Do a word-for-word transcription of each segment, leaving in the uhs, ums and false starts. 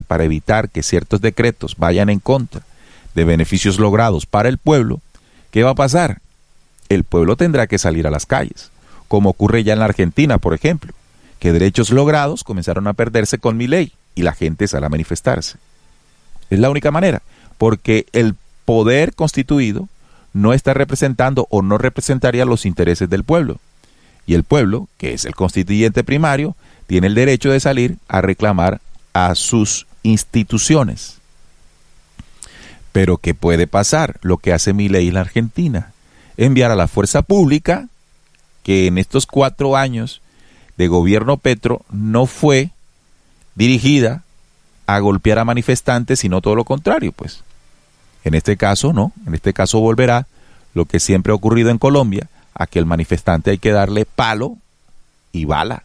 para evitar que ciertos decretos vayan en contra de beneficios logrados para el pueblo, ¿qué va a pasar? El pueblo tendrá que salir a las calles, como ocurre ya en la Argentina, por ejemplo, que derechos logrados comenzaron a perderse con Milei y la gente sale a manifestarse. Es la única manera, porque el poder constituido no está representando o no representaría los intereses del pueblo. Y el pueblo, que es el constituyente primario, tiene el derecho de salir a reclamar a sus instituciones. Pero ¿qué puede pasar? Lo que hace Milei en la Argentina, enviar a la fuerza pública, que en estos cuatro años de gobierno Petro no fue dirigida a golpear a manifestantes, sino todo lo contrario, pues. En este caso, no, en este caso volverá lo que siempre ha ocurrido en Colombia, a que el manifestante hay que darle palo y bala.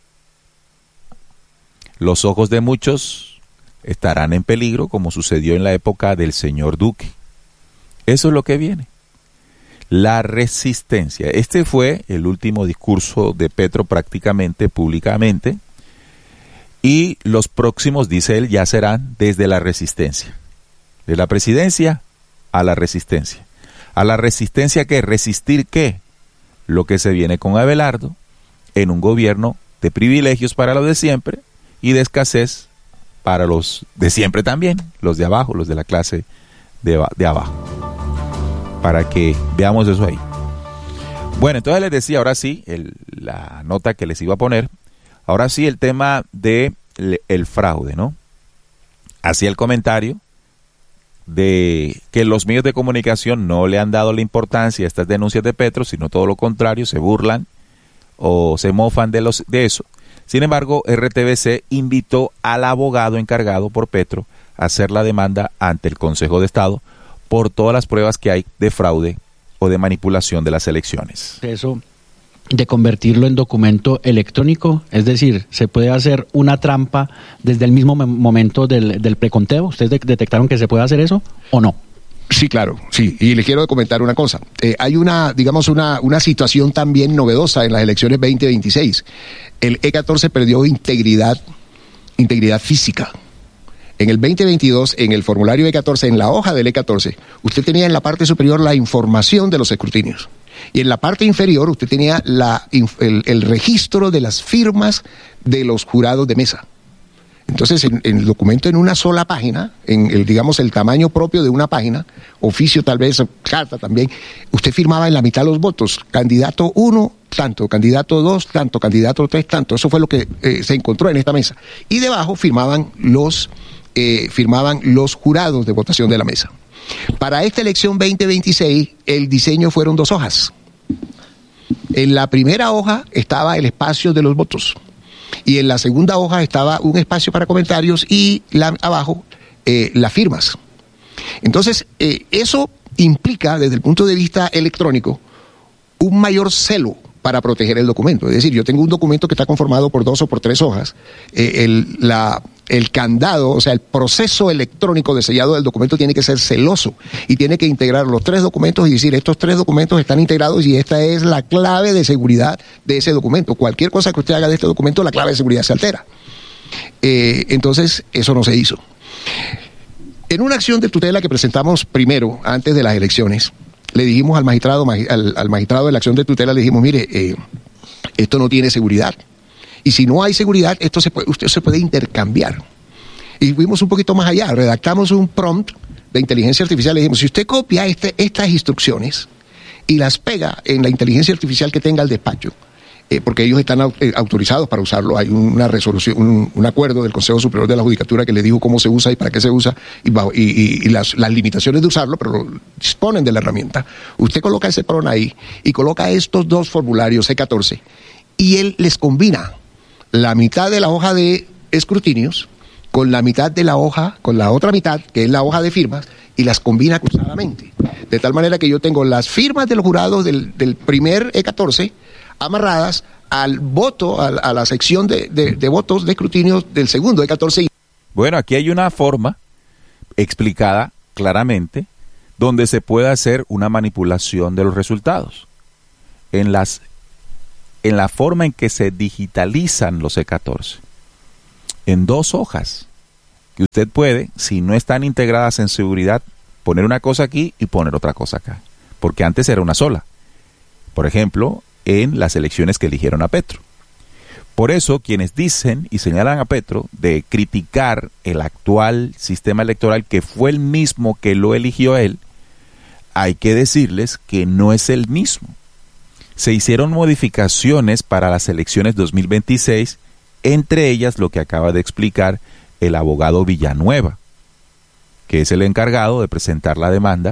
Los ojos de muchos estarán en peligro, como sucedió en la época del señor Duque. Eso es lo que viene. La resistencia. Este fue el último discurso de Petro prácticamente públicamente, y los próximos, dice él, ya serán desde la resistencia. De la presidencia a la resistencia. ¿A la resistencia qué? ¿Resistir qué? Lo que se viene con Abelardo en un gobierno de privilegios para los de siempre y de escasez para los de siempre también, los de abajo, los de la clase de, de abajo. Para que veamos eso ahí. Bueno, entonces les decía, ahora sí, el, la nota que les iba a poner, ahora sí el tema de el, el fraude, ¿no? Hacía el comentario de que los medios de comunicación no le han dado la importancia a estas denuncias de Petro, sino todo lo contrario, se burlan o se mofan de, los, de eso. Sin embargo, R T V C invitó al abogado encargado por Petro a hacer la demanda ante el Consejo de Estado por todas las pruebas que hay de fraude o de manipulación de las elecciones. Eso de convertirlo en documento electrónico, es decir, ¿se puede hacer una trampa desde el mismo momento del, del preconteo? ¿Ustedes de- detectaron que se puede hacer eso o no? Sí, claro, sí. Y le quiero comentar una cosa. Eh, hay una, digamos, una, una situación también novedosa en las elecciones veinte veintiséis. El E catorce perdió integridad, integridad física. En el veinte veintidós, en el formulario E catorce, en la hoja del E catorce, usted tenía en la parte superior la información de los escrutinios. Y en la parte inferior usted tenía la, el, el registro de las firmas de los jurados de mesa. Entonces, en, en el documento en una sola página, en el, digamos, el tamaño propio de una página, oficio tal vez, carta también, usted firmaba en la mitad los votos. Candidato uno, tanto, candidato dos, tanto, candidato tres, tanto. Eso fue lo que eh, se encontró en esta mesa. Y debajo firmaban los, eh, firmaban los jurados de votación de la mesa. Para esta elección veinte veintiséis, el diseño fueron dos hojas. En la primera hoja estaba el espacio de los votos. Y en la segunda hoja estaba un espacio para comentarios y la, abajo eh, las firmas. Entonces, eh, eso implica, desde el punto de vista electrónico, un mayor celo para proteger el documento. Es decir, yo tengo un documento que está conformado por dos o por tres hojas. Eh, el, la, el candado, o sea, el proceso electrónico de sellado del documento tiene que ser celoso y tiene que integrar los tres documentos y decir, estos tres documentos están integrados y esta es la clave de seguridad de ese documento. Cualquier cosa que usted haga de este documento, la clave de seguridad se altera. Eh, entonces, eso no se hizo. En una acción de tutela que presentamos primero, antes de las elecciones, le dijimos al magistrado, al, al magistrado de la acción de tutela, le dijimos, mire, eh, esto no tiene seguridad. Y si no hay seguridad, esto se puede, usted se puede intercambiar. Y fuimos un poquito más allá, redactamos un prompt de inteligencia artificial, le dijimos, si usted copia este, estas instrucciones y las pega en la inteligencia artificial que tenga el despacho, eh, porque ellos están eh, autorizados para usarlo, hay una resolución, un, un acuerdo del Consejo Superior de la Judicatura que le dijo cómo se usa y para qué se usa y, bajo, y, y, y las, las limitaciones de usarlo, pero disponen de la herramienta. Usted coloca ese prompt ahí y coloca estos dos formularios E catorce y él les combina la mitad de la hoja de escrutinios con la mitad de la hoja, con la otra mitad, que es la hoja de firmas, y las combina cruzadamente. De tal manera que yo tengo las firmas de los jurados del, del primer E catorce amarradas al voto, a, a la sección de, de, de votos de escrutinio del segundo E catorce. Bueno, aquí hay una forma explicada claramente donde se puede hacer una manipulación de los resultados. En las en la forma en que se digitalizan los E catorce. En dos hojas que usted puede, si no están integradas en seguridad, poner una cosa aquí y poner otra cosa acá, porque antes era una sola. Por ejemplo, en las elecciones que eligieron a Petro. Por eso, quienes dicen y señalan a Petro de criticar el actual sistema electoral, que fue el mismo que lo eligió él, hay que decirles que no es el mismo. Se hicieron modificaciones para las elecciones dos mil veintiséis, entre ellas lo que acaba de explicar el abogado Villanueva, que es el encargado de presentar la demanda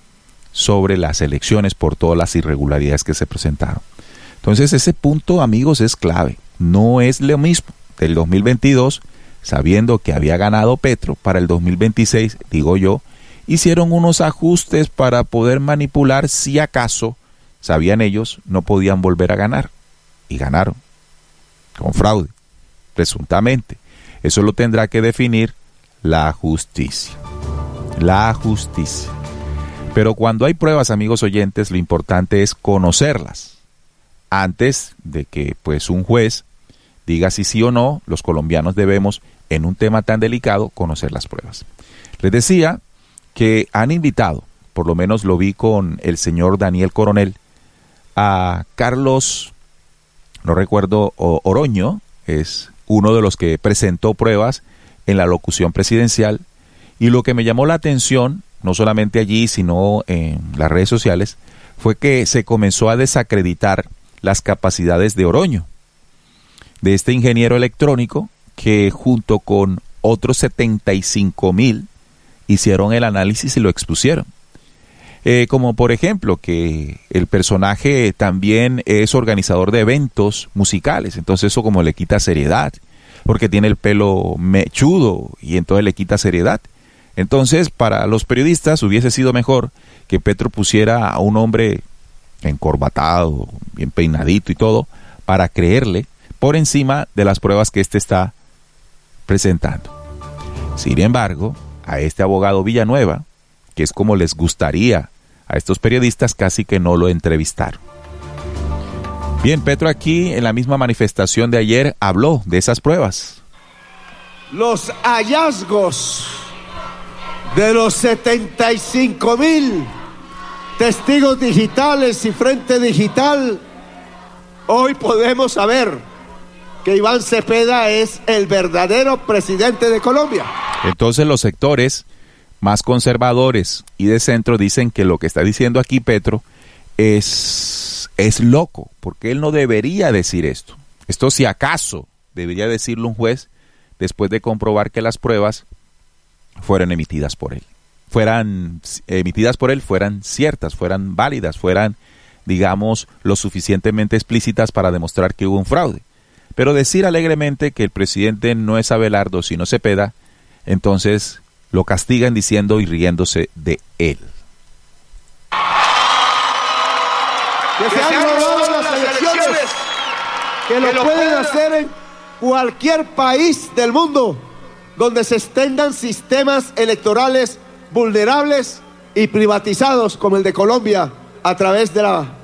sobre las elecciones por todas las irregularidades que se presentaron. Entonces ese punto, amigos, es clave. No es lo mismo del dos mil veintidós, sabiendo que había ganado Petro, para el dos mil veintiséis, digo yo, hicieron unos ajustes para poder manipular si acaso, sabían ellos, no podían volver a ganar. Y ganaron, con fraude, presuntamente. Eso lo tendrá que definir la justicia. La justicia. Pero cuando hay pruebas, amigos oyentes, lo importante es conocerlas. Antes de que pues un juez diga si sí o no, los colombianos debemos, en un tema tan delicado, conocer las pruebas. Les decía que han invitado, por lo menos lo vi con el señor Daniel Coronel, a Carlos, no recuerdo, Oroño, es uno de los que presentó pruebas en la locución presidencial, y lo que me llamó la atención, no solamente allí, sino en las redes sociales, fue que se comenzó a desacreditar las capacidades de Oroño, de este ingeniero electrónico que junto con otros setenta y cinco mil hicieron el análisis y lo expusieron. Eh, como por ejemplo que el personaje también es organizador de eventos musicales, entonces eso como le quita seriedad, porque tiene el pelo mechudo y entonces le quita seriedad. Entonces para los periodistas hubiese sido mejor que Petro pusiera a un hombre encorbatado, bien peinadito y todo, para creerle por encima de las pruebas que éste está presentando. Sin embargo, a este abogado Villanueva, que es como les gustaría a estos periodistas, casi que no lo entrevistaron. Bien, Petro aquí en la misma manifestación de ayer habló de esas pruebas. Los hallazgos de los setenta y cinco mil testigos digitales y frente digital, hoy podemos saber que Iván Cepeda es el verdadero presidente de Colombia. Entonces los sectores más conservadores y de centro dicen que lo que está diciendo aquí Petro es, es loco, porque él no debería decir esto. Esto si acaso debería decirlo un juez después de comprobar que las pruebas fueran emitidas por él. Fueran emitidas por él, fueran ciertas, fueran válidas, fueran, digamos, lo suficientemente explícitas para demostrar que hubo un fraude. Pero decir alegremente que el presidente no es Abelardo sino Cepeda, entonces lo castigan diciendo y riéndose de él. Que se han robado las elecciones, que lo pueden hacer en cualquier país del mundo donde se extendan sistemas electorales vulnerables y privatizados como el de Colombia a través de la